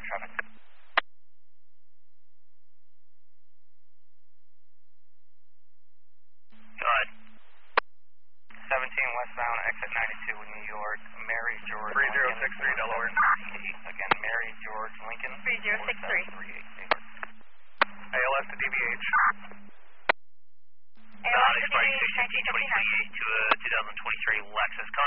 car traffic. 17 westbound, exit 92 New York, Mary George 3063 Delaware. Again, Mary George Lincoln. 3063. ALS to DVH. ALS to DVH 1928 to a 2023 Lexus.